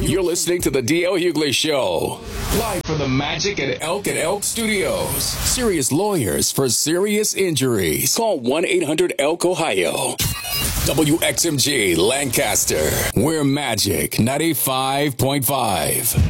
You're listening to the D.L. Hughley Show. Live from the Magic at Elk Studios. Serious lawyers for serious injuries. Call 1-800-ELK-OHIO. WXMG Lancaster. We're Magic 95.5.